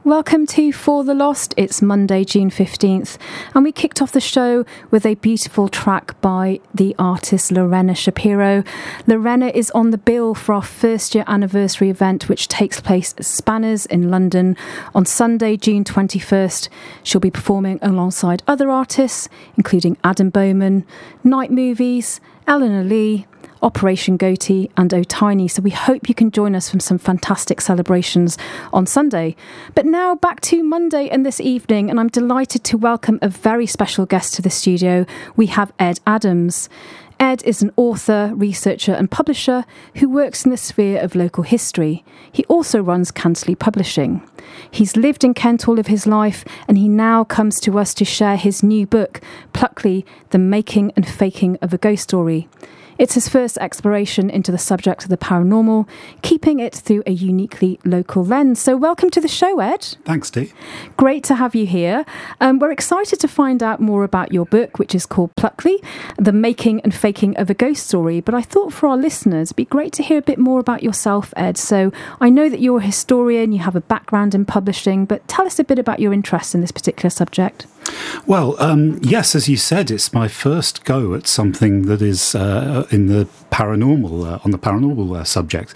Welcome to For the Lost. It's Monday, June 15th, and we kicked off the show with a beautiful track by the artist Lorena Shapiro. Lorena is on the bill for our first year anniversary event, which takes place at Spanners in London on Sunday, June 21st. She'll be performing alongside other artists, including Adam Bowman, Night Movies, Eleanor Lee, Operation Goatee and O'Tiny. So we hope you can join us from some fantastic celebrations on Sunday. But now back to Monday and this evening, and I'm delighted to welcome a very special guest to the studio. We have Ed Adams. Ed is an author, researcher and publisher who works in the sphere of local history. He also runs Cansley Publishing. He's lived in Kent all of his life, and he now comes to us to share his new book, Pluckley, The Making and Faking of a Ghost Story. It's his first exploration into the subject of the paranormal, keeping it through a uniquely local lens. So welcome to the show, Ed. Thanks, Dee. Great to have you here. We're excited to find out more about your book, which is called Pluckley, The Making and Faking of a Ghost Story. But I thought for our listeners, it'd be great to hear a bit more about yourself, Ed. So I know that you're a historian, you have a background in publishing, but tell us a bit about your interest in this particular subject. Well, yes, as you said, it's my first go at something that is in the paranormal, on the paranormal subject.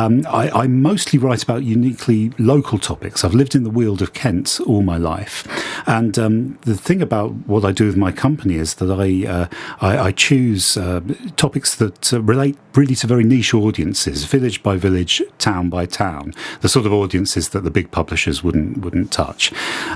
I mostly write about uniquely local topics. I've lived in the Weald of Kent all my life. And the thing about what I do with my company is that I choose topics that relate really to very niche audiences, village by village, town by town, the sort of audiences that the big publishers wouldn't touch.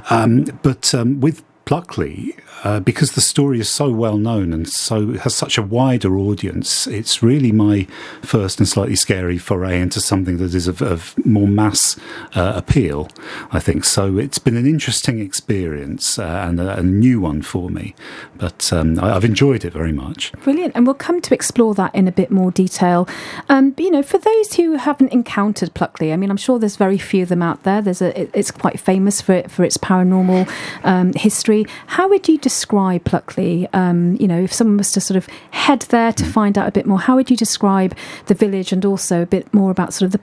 But with Pluckley, because the story is so well known and so has such a wider audience, it's really my first and slightly scary foray into something that is of more mass appeal, I think. So it's been an interesting experience and a new one for me, but I've enjoyed it very much. Brilliant, and we'll come to explore that in a bit more detail. But, you know, for those who haven't encountered Pluckley, I mean, I'm sure there's very few of them out there. It's quite famous for its paranormal history. How would you describe Pluckley? You know, if someone was to sort of head there to find out a bit more, how would you describe the village and also a bit more about sort of the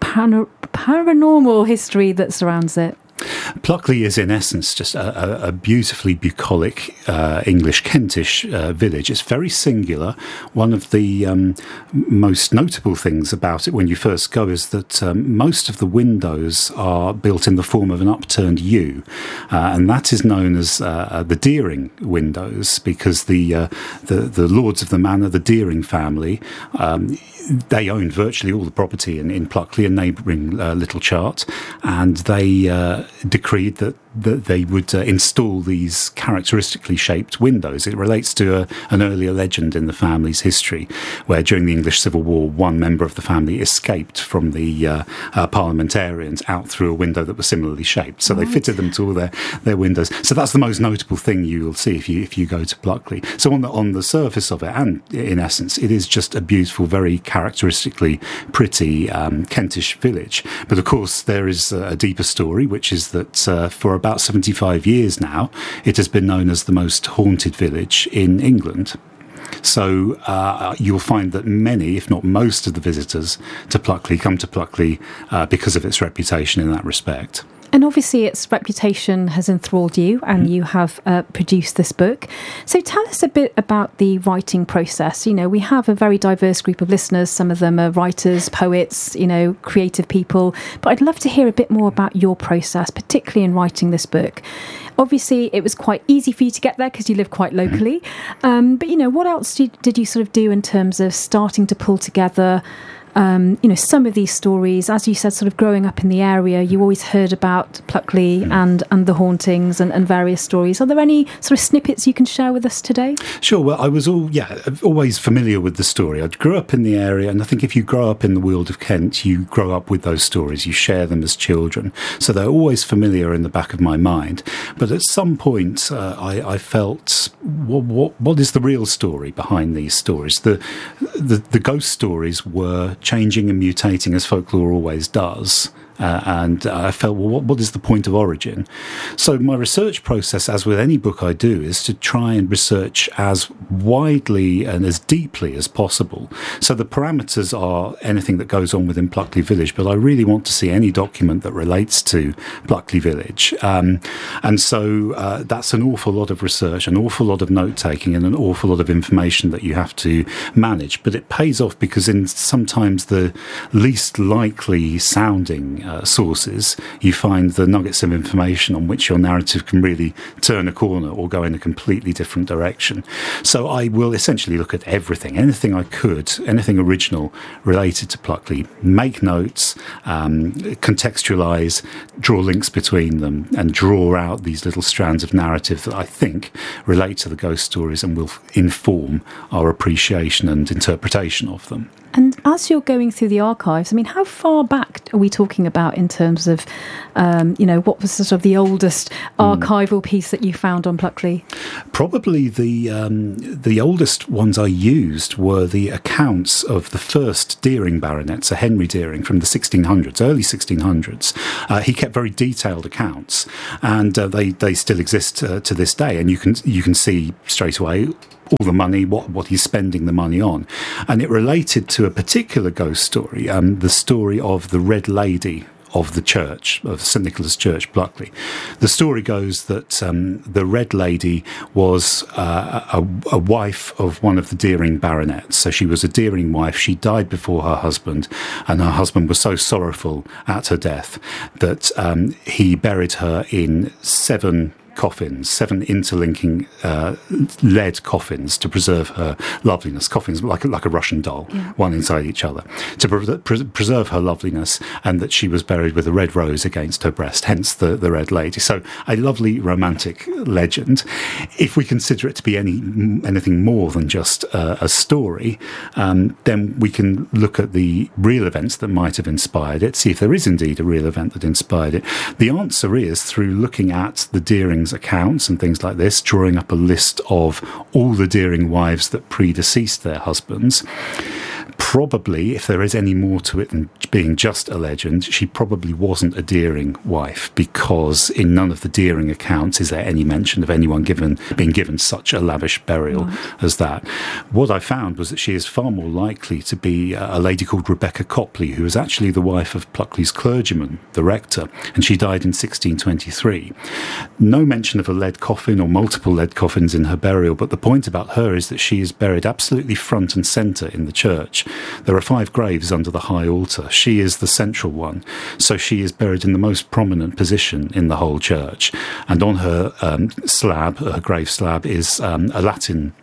paranormal history that surrounds it? Pluckley is in essence just a beautifully bucolic English Kentish village. It's very singular. One of the most notable things about it when you first go is that most of the windows are built in the form of an upturned U, and that is known as the Deering windows, because the lords of the manor, the Deering family, they owned virtually all the property in Pluckley and neighbouring Little Chart, and they decreed that they would install these characteristically shaped windows. It relates to an earlier legend in the family's history, where during the English Civil War, one member of the family escaped from the parliamentarians out through a window that was similarly shaped. So they fitted them to all their windows. So that's the most notable thing you will see if you go to Pluckley. So on the surface of it, and in essence, it is just a beautiful, very characteristically pretty Kentish village. But of course, there is a deeper story, which is that for about 75 years now, it has been known as the most haunted village in England. So you'll find that many, if not most, of the visitors to Pluckley come to Pluckley because of its reputation in that respect. And obviously its reputation has enthralled you, and you have produced this book. So tell us a bit about the writing process. You know, we have a very diverse group of listeners. Some of them are writers, poets, you know, creative people. But I'd love to hear a bit more about your process, particularly in writing this book. Obviously, it was quite easy for you to get there because you live quite locally. But, you know, what else did you sort of do in terms of starting to pull together you know, some of these stories? As you said, sort of growing up in the area, you always heard about Pluckley and the hauntings and various stories. Are there any sort of snippets you can share with us today? Sure. Well, I was always familiar with the story. I grew up in the area, and I think if you grow up in the Weald of Kent, you grow up with those stories. You share them as children. So they're always familiar in the back of my mind. But at some point, I felt, what is the real story behind these stories? The ghost stories were changing and mutating as folklore always does. And I felt, well, what is the point of origin? So my research process, as with any book I do, is to try and research as widely and as deeply as possible. So the parameters are anything that goes on within Pluckley Village, but I really want to see any document that relates to Pluckley Village. And so that's an awful lot of research, an awful lot of note-taking, and an awful lot of information that you have to manage. But it pays off, because in sometimes the least likely sounding sources, you find the nuggets of information on which your narrative can really turn a corner or go in a completely different direction. So I will essentially look at everything, anything I could, anything original related to Pluckley, make notes, contextualise, draw links between them, and draw out these little strands of narrative that I think relate to the ghost stories and will inform our appreciation and interpretation of them. And as you're going through the archives, I mean, how far back are we talking about in terms of, what was sort of the oldest archival piece that you found on Pluckley? Probably the oldest ones I used were the accounts of the first Deering baronet, Sir Henry Deering, from the 1600s, early 1600s. He kept very detailed accounts, and they still exist to this day. And you can see straight away all the money, what he's spending the money on. And it related to a particular ghost story, the story of the Red Lady of the church, of St Nicholas Church, Pluckley. The story goes that the Red Lady was a wife of one of the Deering baronets. So she was a Deering wife. She died before her husband, and her husband was so sorrowful at her death that he buried her in 7 interlinking lead coffins to preserve her loveliness. Coffins like a Russian doll, one inside each other, to preserve her loveliness, and that she was buried with a red rose against her breast, hence the Red Lady. So a lovely romantic legend. If we consider it to be anything more than just a story, then we can look at the real events that might have inspired it, see if there is indeed a real event that inspired it. The answer is through looking at the Deering accounts and things like this, drawing up a list of all the Deering wives that predeceased their husbands. Probably, if there is any more to it than being just a legend, she probably wasn't a Deering wife, because in none of the Deering accounts is there any mention of anyone being given such a lavish burial as that. What I found was that she is far more likely to be a lady called Rebecca Copley, who was actually the wife of Pluckley's clergyman, the rector, and she died in 1623. No mention of a lead coffin or multiple lead coffins in her burial, but the point about her is that she is buried absolutely front and centre in the church. There are 5 graves under the high altar. She is the central one, so she is buried in the most prominent position in the whole church. And on her slab, her grave slab, is a Latin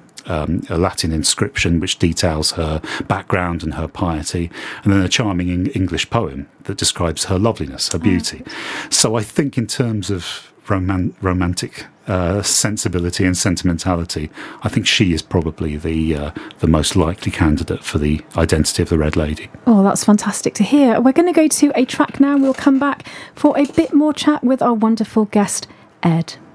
inscription which details her background and her piety, and then a charming English poem that describes her loveliness, her beauty. So I think in terms of romantic sensibility and sentimentality, I think she is probably the most likely candidate for the identity of the Red Lady. Oh, that's fantastic to hear. We're going to go to a track now. We'll come back for a bit more chat with our wonderful guest, Ed.